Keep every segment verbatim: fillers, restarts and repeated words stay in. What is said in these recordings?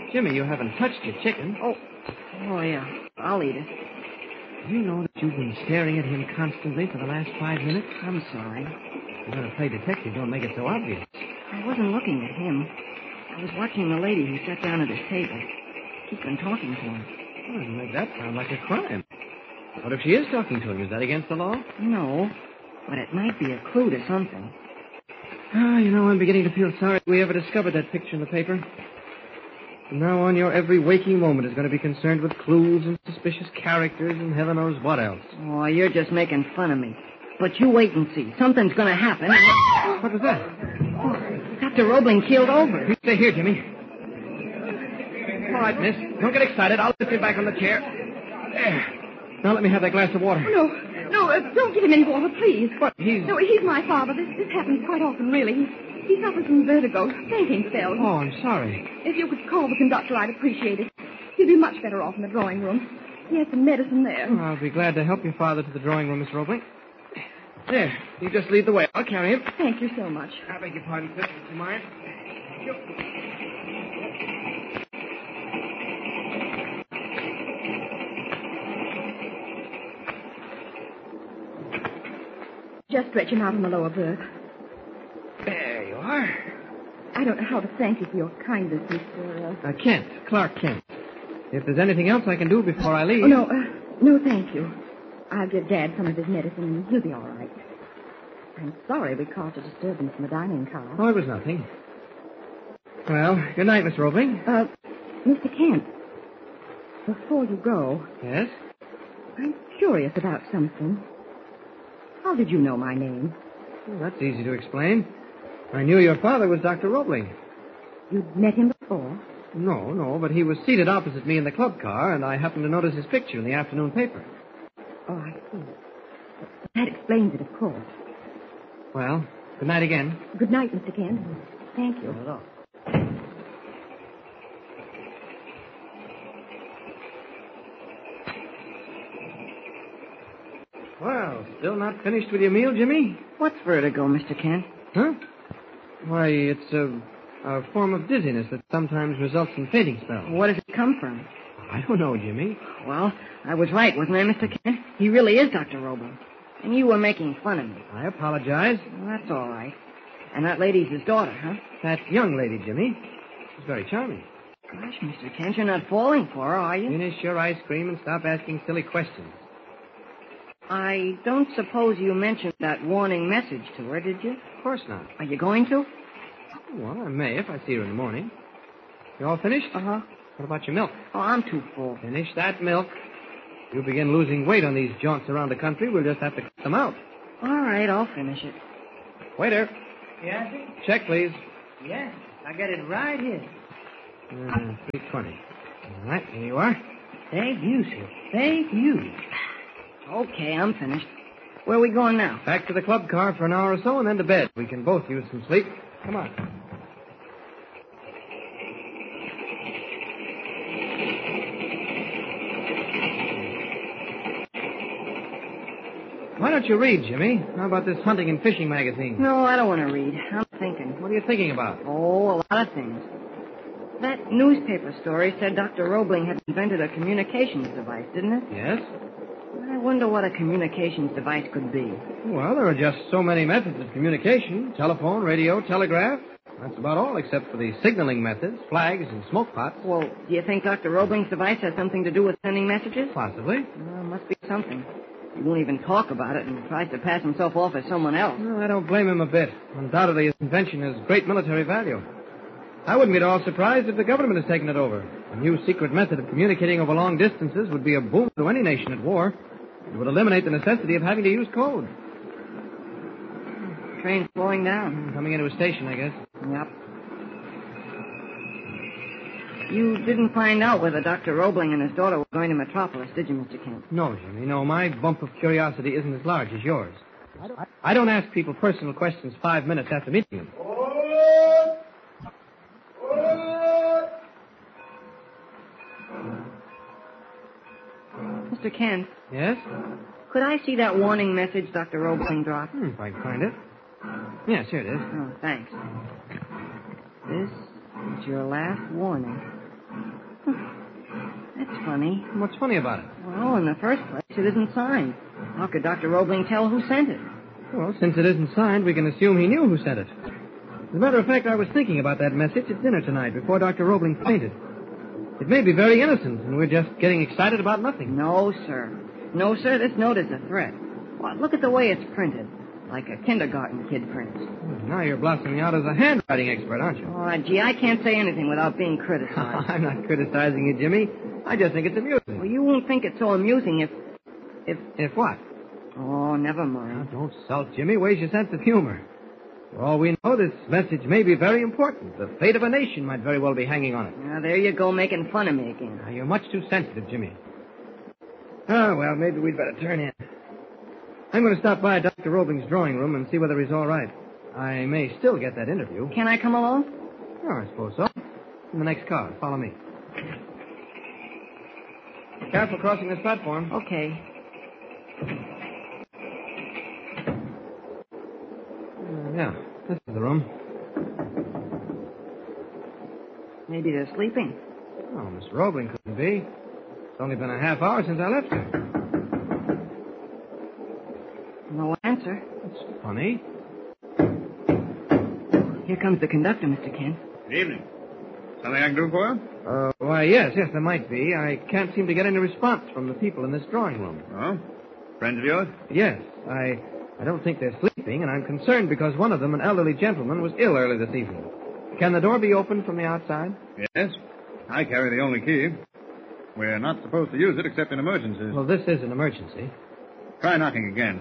Jimmy, you haven't touched your chicken. Oh, oh yeah. I'll eat it. Do you know that you've been staring at him constantly for the last five minutes? I'm sorry. You're going to play detective. Don't make it so obvious. I wasn't looking at him. I was watching the lady who sat down at his table. She's been talking to him. Well, you make that sound like a crime. What if she is talking to him? Is that against the law? No, but it might be a clue to something. Ah, you know, I'm beginning to feel sorry we ever discovered that picture in the paper. From now on, your every waking moment is going to be concerned with clues and suspicious characters and heaven knows what else. Oh, you're just making fun of me. But you wait and see. Something's going to happen. What was that? Oh, Doctor Roebling keeled over. You stay here, Jimmy. All right, miss. Don't get excited. I'll lift you back on the chair. There. Now let me have that glass of water. No, no, uh, don't give him any water, please. What? He's... No, he's my father. This, this happens quite often, really. He, he suffers from vertigo, fainting spells. Oh, I'm sorry. If you could call the conductor, I'd appreciate it. He'll be much better off in the drawing room. He has some medicine there. Oh, I'll be glad to help your father to the drawing room, Miss Roebling. There. You just lead the way. I'll carry him. Thank you so much. I beg your pardon, sis. Would you mind? Just stretch him out in the lower berth. There you are. I don't know how to thank you for your kindness, Mister Uh... Uh, Kent. Clark Kent. If there's anything else I can do before I leave... Oh, no, uh, no, thank you. I'll give Dad some of his medicine and he'll be all right. I'm sorry we caused a disturbance in the dining car. Oh, it was nothing. Well, good night, Miss Roebling. Uh, Mister Kent, before you go... Yes? I'm curious about something. How did you know my name? Well, that's easy to explain. I knew your father was Doctor Roebling. You'd met him before? No, no, but he was seated opposite me in the club car, and I happened to notice his picture in the afternoon paper. Oh, I see. That explains it, of course. Well, good night again. Good night, Mister Kent. Thank you. Hello. Well, still not finished with your meal, Jimmy? What's vertigo, Mister Kent? Huh? Why, it's a, a form of dizziness that sometimes results in fainting spells. What does it come from? I don't know, Jimmy. Well, I was right, wasn't I, Mister Kent? He really is Doctor Roebling. And you were making fun of me. I apologize. Well, that's all right. And that lady's his daughter, huh? That young lady, Jimmy. She's very charming. Gosh, Mister Kent, you're not falling for her, are you? Finish your ice cream and stop asking silly questions. I don't suppose you mentioned that warning message to her, did you? Of course not. Are you going to? Well, I may if I see her in the morning. You all finished? Uh-huh. What about your milk? Oh, I'm too full. Finish that milk. If you begin losing weight on these jaunts around the country, we'll just have to cut them out. All right, I'll finish it. Waiter. Yes? Check, please. Yes, I got it right here. Uh, three twenty. All right, here you are. Thank you, sir. Thank you. Okay, I'm finished. Where are we going now? Back to the club car for an hour or so and then to bed. We can both use some sleep. Come on. Why don't you read, Jimmy? How about this hunting and fishing magazine? No, I don't want to read. I'm thinking. What are you thinking about? Oh, a lot of things. That newspaper story said Doctor Roebling had invented a communications device, didn't it? Yes? I wonder what a communications device could be. Well, there are just so many methods of communication. Telephone, radio, telegraph. That's about all, except for the signaling methods, flags, and smoke pots. Well, do you think Doctor Roebling's device has something to do with sending messages? Possibly. Well, must be something. He won't even talk about it and tries to pass himself off as someone else. No, I don't blame him a bit. Undoubtedly, his invention has great military value. I wouldn't be at all surprised if the government has taken it over. A new secret method of communicating over long distances would be a boon to any nation at war. It would eliminate the necessity of having to use code. Train's slowing down. Coming into a station, I guess. Yep. You didn't find out whether Doctor Roebling and his daughter were going to Metropolis, did you, Mister Kent? No, Jimmy, no. My bump of curiosity isn't as large as yours. I don't, I don't ask people personal questions five minutes after meeting them. Mister Kent. Yes? Could I see that warning message Doctor Roebling dropped? Hmm, if I can find it. Yes, here it is. Oh, thanks. This is your last warning. That's funny. What's funny about it? Well, in the first place, it isn't signed. How could Doctor Roebling tell who sent it? Well, since it isn't signed, we can assume he knew who sent it. As a matter of fact, I was thinking about that message at dinner tonight before Doctor Roebling fainted. It may be very innocent, and we're just getting excited about nothing. No, sir. No, sir, this note is a threat. Well, look at the way it's printed. Like a kindergarten kid prints. Now you're blossoming out as a handwriting expert, aren't you? Oh, gee, I can't say anything without being criticized. I'm not criticizing you, Jimmy. I just think it's amusing. Well, you won't think it's so amusing if... if... If what? Oh, never mind. Now, don't sulk, Jimmy. Where's your sense of humor? For all we know, this message may be very important. The fate of a nation might very well be hanging on it. Now, there you go, making fun of me again. Now, you're much too sensitive, Jimmy. Oh, well, maybe we'd better turn in. I'm going to stop by Doctor Roebling's drawing room and see whether he's all right. I may still get that interview. Can I come along? Oh, I suppose so. In the next car. Follow me. Be careful crossing this platform. Okay. Uh, yeah, this is the room. Maybe they're sleeping. Oh, Mister Roebling couldn't be. It's only been a half hour since I left her. No answer. That's funny. Here comes the conductor, Mister Kent. Good evening. Something I can do for you? Uh, why, yes, yes, there might be. I can't seem to get any response from the people in this drawing room. Oh? Friends of yours? Yes, I I don't think they're sleeping, and I'm concerned because one of them, an elderly gentleman, was ill early this evening. Can the door be opened from the outside? Yes. I carry the only key. We're not supposed to use it except in emergencies. Well, this is an emergency. Try knocking again.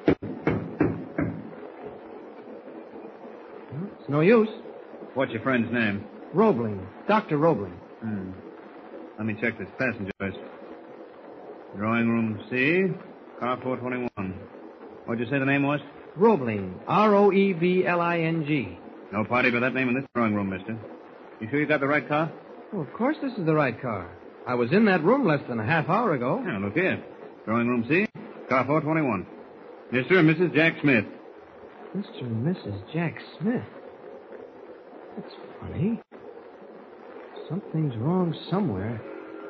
Well, it's no use. What's your friend's name? Roebling. Doctor Roebling. Hmm. Let me check this passenger list. Drawing room C, car four twenty-one. What'd you say the name was? Roebling. R O E B L I N G. No party by that name in this drawing room, mister. You sure you got the right car? Oh, of course this is the right car. I was in that room less than a half hour ago. Now, look here. Drawing room C, car four twenty-one. Mister and Missus Jack Smith. Mister and Missus Jack Smith. That's funny. Something's wrong somewhere.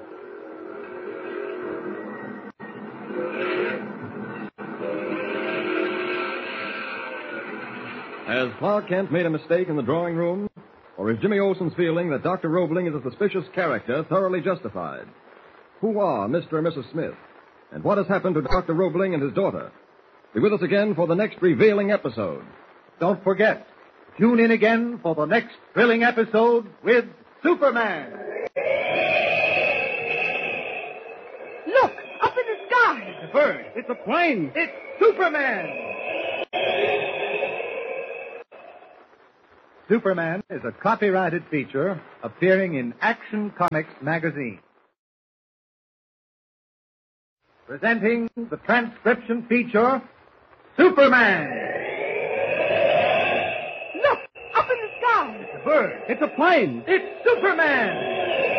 Has Clark Kent made a mistake in the drawing room? Or is Jimmy Olsen's feeling that Doctor Roebling is a suspicious character thoroughly justified? Who are Mister and Missus Smith? And what has happened to Doctor Roebling and his daughter? Be with us again for the next revealing episode. Don't forget, tune in again for the next thrilling episode with Superman. Look, up in the sky. It's a bird. It's a plane. It's Superman. Superman is a copyrighted feature appearing in Action Comics magazine. Presenting the transcription feature, Superman. Look, up in the sky. It's a bird. It's a plane. It's Superman.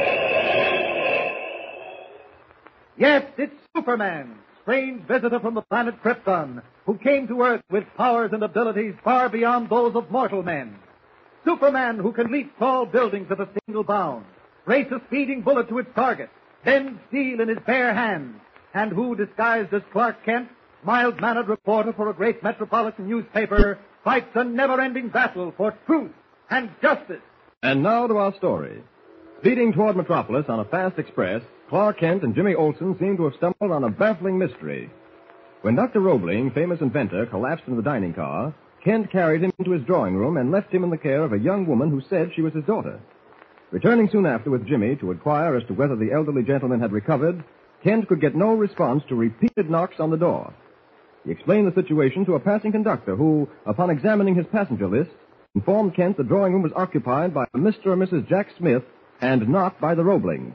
Yes, it's Superman, strange visitor from the planet Krypton, who came to Earth with powers and abilities far beyond those of mortal men. Superman who can leap tall buildings at a single bound, race a speeding bullet to its target, bend steel in his bare hands, and who, disguised as Clark Kent, mild-mannered reporter for a great metropolitan newspaper, fights a never-ending battle for truth and justice. And now to our story. Speeding toward Metropolis on a fast express, Clark Kent and Jimmy Olsen seem to have stumbled on a baffling mystery. When Doctor Roebling, famous inventor, collapsed in the dining car, Kent carried him into his drawing room and left him in the care of a young woman who said she was his daughter. Returning soon after with Jimmy to inquire as to whether the elderly gentleman had recovered, Kent could get no response to repeated knocks on the door. He explained the situation to a passing conductor who, upon examining his passenger list, informed Kent the drawing room was occupied by Mister and Missus Jack Smith and not by the Roeblings.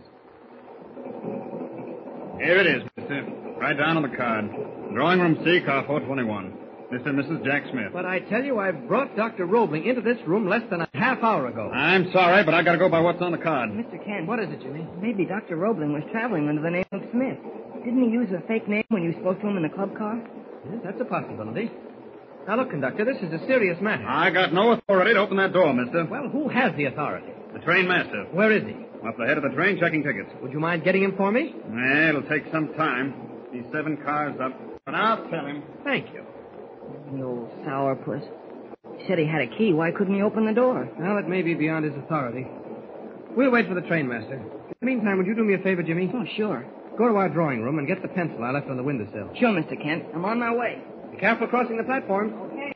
Here it is, mister. Right down on the card. Drawing room C, car four twenty-one. Mister and Missus Jack Smith. But I tell you, I've brought Doctor Roebling into this room less than a half hour ago. I'm sorry, but I gotta go by what's on the card. Mister Kent. What is it, Jimmy? Maybe Doctor Roebling was traveling under the name of Smith. Didn't he use a fake name when you spoke to him in the club car? Yes, that's a possibility. Now, look, conductor, this is a serious matter. I got no authority to open that door, mister. Well, who has the authority? The train master. Where is he? Up the head of the train, checking tickets. Would you mind getting him for me? Eh, it'll take some time. He's seven cars up. But I'll tell him. Thank you. The old sourpuss. He said he had a key. Why couldn't he open the door? Well, it may be beyond his authority. We'll wait for the train, Master. In the meantime, would you do me a favor, Jimmy? Oh, sure. Go to our drawing room and get the pencil I left on the windowsill. Sure, Mister Kent. I'm on my way. Be careful crossing the platform. Okay.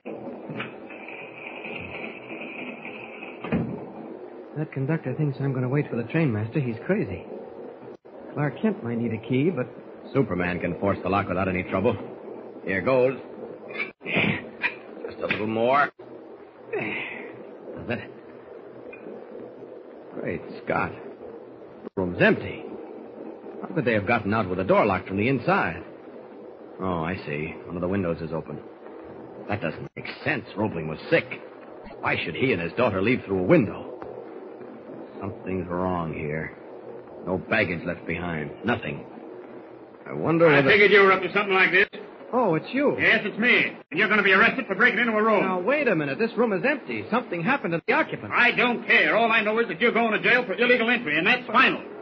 That conductor thinks I'm going to wait for the train, Master. He's crazy. Clark Kent might need a key, but Superman can force the lock without any trouble. Here goes. Just a little more. That's it. Great Scott. The room's empty. How could they have gotten out with the door locked from the inside? Oh, I see. One of the windows is open. That doesn't make sense. Roebling was sick. Why should he and his daughter leave through a window? Something's wrong here. No baggage left behind. Nothing. I wonder I whether... figured you were up to something like this. Oh, it's you. Yes, it's me. And you're going to be arrested for breaking into a room. Now, wait a minute. This room is empty. Something happened to the occupant. I don't care. All I know is that you're going to jail for illegal entry, and that's final.